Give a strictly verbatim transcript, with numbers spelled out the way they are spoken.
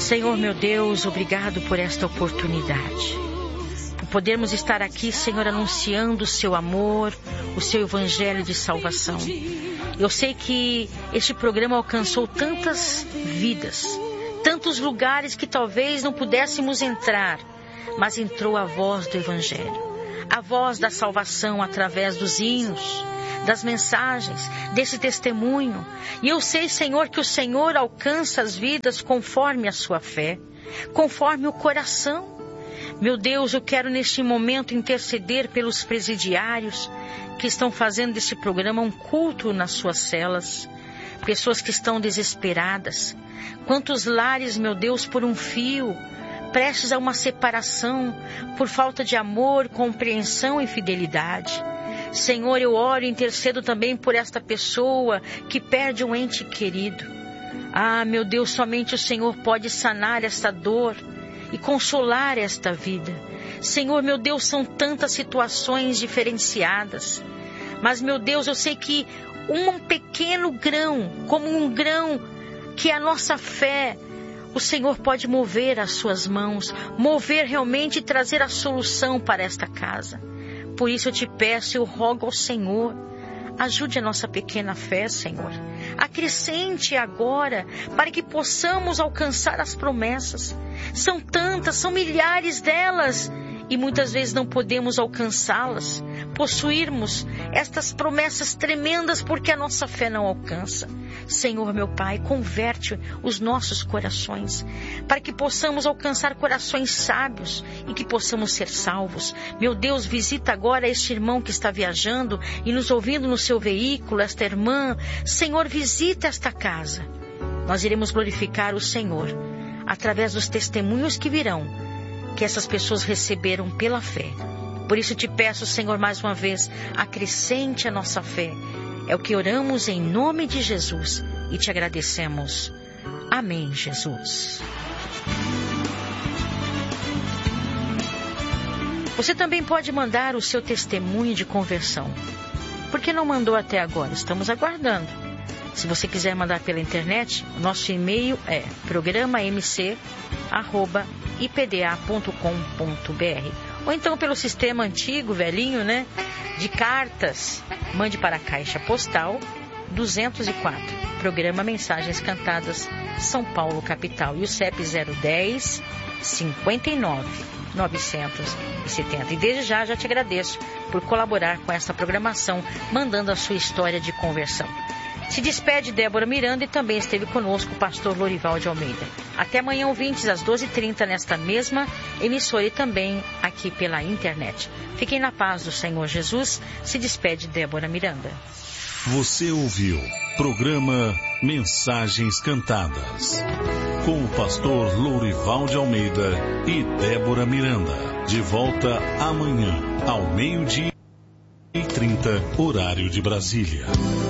Senhor meu Deus, obrigado por esta oportunidade. Por podermos estar aqui, Senhor, anunciando o seu amor, o seu evangelho de salvação. Eu sei que este programa alcançou tantas vidas, tantos lugares que talvez não pudéssemos entrar, mas entrou a voz do evangelho, a voz da salvação através dos hinos, das mensagens, desse testemunho. E eu sei, Senhor, que o Senhor alcança as vidas conforme a sua fé, conforme o coração. Meu Deus, eu quero neste momento interceder pelos presidiários que estão fazendo desse programa um culto nas suas celas. Pessoas que estão desesperadas. Quantos lares, meu Deus, por um fio, prestes a uma separação, por falta de amor, compreensão e fidelidade. Senhor, eu oro e intercedo também por esta pessoa que perde um ente querido. Ah, meu Deus, somente o Senhor pode sanar esta dor e consolar esta vida. Senhor, meu Deus, são tantas situações diferenciadas. Mas, meu Deus, eu sei que um pequeno grão, como um grão que é a nossa fé, o Senhor pode mover as suas mãos, mover realmente e trazer a solução para esta casa. Por isso eu te peço, eu rogo ao Senhor, ajude a nossa pequena fé, Senhor. Acrescente agora, para que possamos alcançar as promessas. São tantas, são milhares delas, e muitas vezes não podemos alcançá-las, possuirmos estas promessas tremendas, porque a nossa fé não alcança. Senhor, meu Pai, converte os nossos corações, para que possamos alcançar corações sábios e que possamos ser salvos. Meu Deus, visita agora este irmão que está viajando e nos ouvindo no seu veículo, esta irmã. Senhor, visita esta casa. Nós iremos glorificar o Senhor através dos testemunhos que virão, que essas pessoas receberam pela fé. Por isso te peço, Senhor, mais uma vez, acrescente a nossa fé. É o que oramos em nome de Jesus e te agradecemos. Amém, Jesus. Você também pode mandar o seu testemunho de conversão. Por que não mandou até agora? Estamos aguardando. Se você quiser mandar pela internet, o nosso e-mail é programa m c arroba i p d a ponto com ponto b r. Ou então pelo sistema antigo, velhinho, né? De cartas. Mande para a Caixa Postal duzentos e quatro, Programa Mensagens Cantadas, São Paulo, capital. E o C E P zero dez, cinquenta e nove, novecentos e setenta. E desde já, já te agradeço por colaborar com essa programação, mandando a sua história de conversão. Se despede Débora Miranda e também esteve conosco o pastor Lorival de Almeida. Até amanhã, ouvintes, às doze e trinta, nesta mesma emissora e também aqui pela internet. Fiquem na paz do Senhor Jesus. Se despede Débora Miranda. Você ouviu programa Mensagens Cantadas com o pastor Lorival de Almeida e Débora Miranda. De volta amanhã, ao meio-dia e trinta, horário de Brasília.